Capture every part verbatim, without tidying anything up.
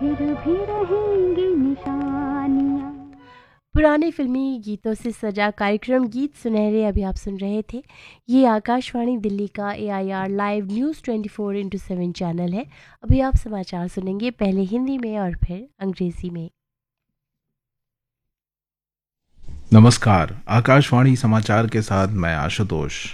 फिर भी रहेंगी निशानियाँ। पुराने फिल्मी गीतों से सजा कार्यक्रम गीत सुनहरे अभी आप सुन रहे थे। ये आकाशवाणी दिल्ली का ए I R live news twenty four into seven channel है। अभी आप समाचार सुनेंगे, पहले हिंदी में और फिर अंग्रेजी में। नमस्कार, आकाशवाणी समाचार के साथ मैं आशुतोष।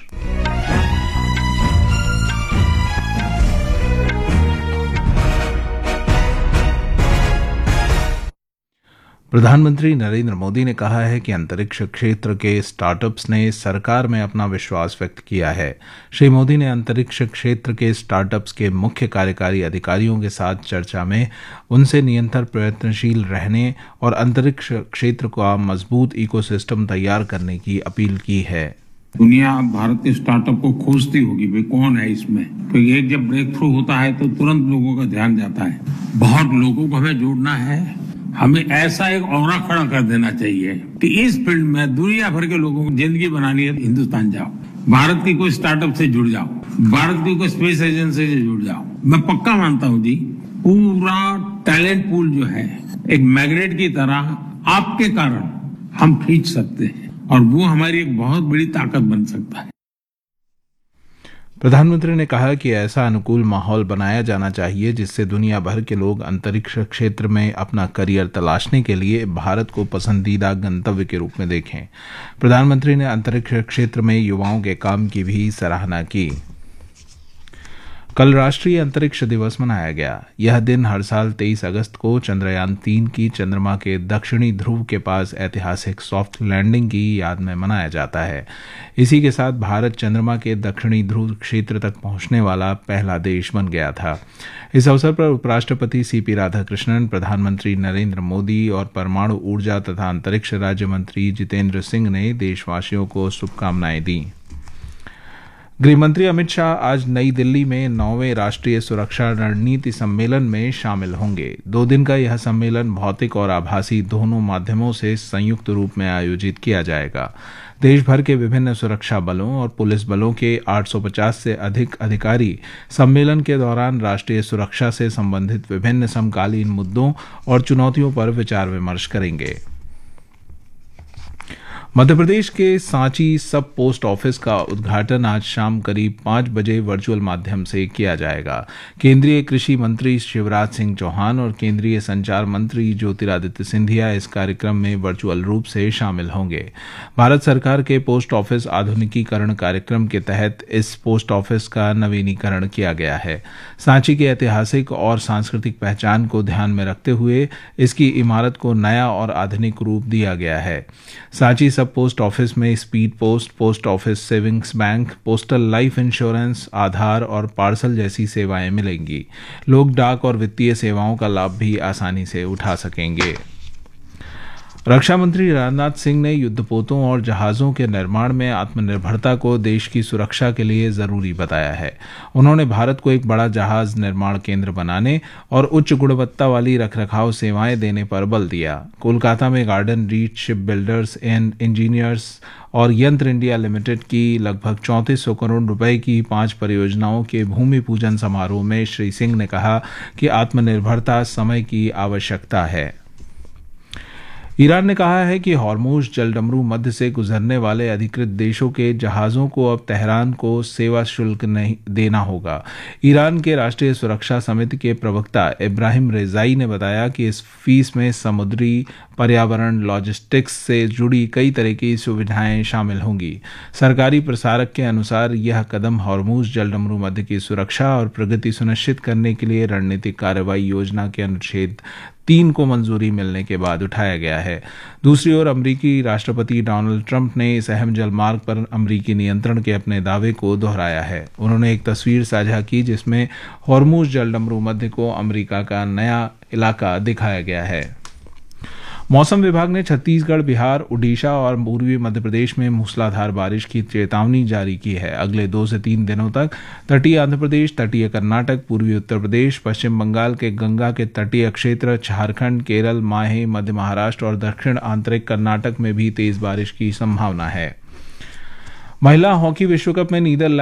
प्रधानमंत्री नरेंद्र मोदी ने कहा है कि अंतरिक्ष क्षेत्र के स्टार्टअप्स ने सरकार में अपना विश्वास व्यक्त किया है। श्री मोदी ने अंतरिक्ष क्षेत्र के स्टार्टअप्स के मुख्य कार्यकारी अधिकारियों के साथ चर्चा में उनसे निरंतर प्रयत्नशील रहने और अंतरिक्ष क्षेत्र का मजबूत इकोसिस्टम तैयार करने की अपील की है। दुनिया अब भारत के स्टार्टअप को खोजती होगी, भाई कौन है इसमें, क्योंकि एक जब ब्रेक थ्रू होता है तो तुरंत लोगों का ध्यान जाता है। बहुत लोगों को हमें जोड़ना है। हमें ऐसा एक औरा खड़ा कर देना चाहिए कि इस फील्ड में दुनिया भर के लोगों को जिंदगी बनानी है, हिंदुस्तान जाओ, भारत की कोई स्टार्टअप से जुड़ जाओ, भारत की कोई स्पेस एजेंसी से जुड़ जाओ। मैं पक्का मानता हूं जी, पूरा टैलेंट पूल जो है एक मैग्नेट की तरह आपके कारण हम खींच सकते हैं और वो हमारी एक बहुत बड़ी ताकत बन सकता है। प्रधानमंत्री ने कहा कि ऐसा अनुकूल माहौल बनाया जाना चाहिए जिससे दुनिया भर के लोग अंतरिक्ष क्षेत्र में अपना करियर तलाशने के लिए भारत को पसंदीदा गंतव्य के रूप में देखें। प्रधानमंत्री ने अंतरिक्ष क्षेत्र में युवाओं के काम की भी सराहना की। कल राष्ट्रीय अंतरिक्ष दिवस मनाया गया। यह दिन हर साल तेईस अगस्त को चंद्रयान तीन की चंद्रमा के दक्षिणी ध्रुव के पास ऐतिहासिक सॉफ्ट लैंडिंग की याद में मनाया जाता है। इसी के साथ भारत चंद्रमा के दक्षिणी ध्रुव क्षेत्र तक पहुंचने वाला पहला देश बन गया था। इस अवसर पर उपराष्ट्रपति सी पी राधाकृष्णन, प्रधानमंत्री नरेंद्र मोदी और परमाणु ऊर्जा तथा अंतरिक्ष राज्य मंत्री जितेंद्र सिंह ने देशवासियों को शुभकामनाएं दी। गृहमंत्री अमित शाह आज नई दिल्ली में नौवें राष्ट्रीय सुरक्षा रणनीति सम्मेलन में शामिल होंगे। दो दिन का यह सम्मेलन भौतिक और आभासी दोनों माध्यमों से संयुक्त रूप में आयोजित किया जाएगा। देश भर के विभिन्न सुरक्षा बलों और पुलिस बलों के आठ सौ पचास से अधिक अधिकारी सम्मेलन के दौरान राष्ट्रीय सुरक्षा से संबंधित विभिन्न समकालीन मुद्दों और चुनौतियों पर विचार विमर्श करेंगे। मध्य प्रदेश के सांची सब पोस्ट ऑफिस का उद्घाटन आज शाम करीब पाँच बजे वर्चुअल माध्यम से किया जाएगा। केंद्रीय कृषि मंत्री शिवराज सिंह चौहान और केंद्रीय संचार मंत्री ज्योतिरादित्य सिंधिया इस कार्यक्रम में वर्चुअल रूप से शामिल होंगे। भारत सरकार के पोस्ट ऑफिस आधुनिकीकरण कार्यक्रम के तहत इस पोस्ट ऑफिस का नवीनीकरण किया गया है। सांची की ऐतिहासिक और सांस्कृतिक पहचान को ध्यान में रखते हुए इसकी इमारत को नया और आधुनिक रूप दिया गया है। सांची सब पोस्ट ऑफिस में speed post, post office savings bank, postal life insurance, आधार और पार्सल जैसी सेवाएं मिलेंगी। लोग डाक और वित्तीय सेवाओं का लाभ भी आसानी से उठा सकेंगे। रक्षा मंत्री राजनाथ सिंह ने युद्धपोतों और जहाजों के निर्माण में आत्मनिर्भरता को देश की सुरक्षा के लिए जरूरी बताया है। उन्होंने भारत को एक बड़ा जहाज निर्माण केंद्र बनाने और उच्च गुणवत्ता वाली रखरखाव सेवाएं देने पर बल दिया। कोलकाता में garden reach ship builders and engineers और यंत्र इंडिया लिमिटेड की लगभग चौंतीस सौ करोड़ रुपए की पांच परियोजनाओं के भूमि पूजन समारोह में श्री सिंह ने कहा कि आत्मनिर्भरता समय की आवश्यकता है। ईरान ने कहा है कि हॉर्मुज जलडमरू मध्य से गुजरने वाले अधिकृत देशों के जहाजों को अब तेहरान को सेवा शुल्क नहीं देना होगा। ईरान के राष्ट्रीय सुरक्षा समिति के प्रवक्ता इब्राहिम रेजाई ने बताया कि इस फीस में समुद्री, पर्यावरण, लॉजिस्टिक्स से जुड़ी कई तरह की सुविधाएं शामिल होंगी। सरकारी प्रसारक के अनुसार यह कदम हॉर्मुज जलडमरू मध्य की सुरक्षा और प्रगति सुनिश्चित करने के लिए रणनीतिक कार्रवाई योजना के अनुच्छेद तीन को मंजूरी मिलने के बाद उठाया गया है। दूसरी ओर अमेरिकी राष्ट्रपति डोनाल्ड ट्रंप ने इस अहम जलमार्ग पर अमेरिकी नियंत्रण के अपने दावे को दोहराया है। उन्होंने एक तस्वीर साझा की जिसमें हॉर्मुज जलडमरू मध्य को अमेरिका का नया इलाका दिखाया गया है। मौसम विभाग ने छत्तीसगढ़, बिहार, उड़ीसा और पूर्वी मध्य प्रदेश में मूसलाधार बारिश की चेतावनी जारी की है। अगले दो से तीन दिनों तक तटीय आंध्र प्रदेश, तटीय कर्नाटक, पूर्वी उत्तर प्रदेश, पश्चिम बंगाल के गंगा के तटीय क्षेत्र, झारखंड, केरल, माहे, मध्य महाराष्ट्र और दक्षिण आंतरिक कर्नाटक में भी तेज बारिश की संभावना है। महिला हॉकी विश्व कप में नीदरलैंड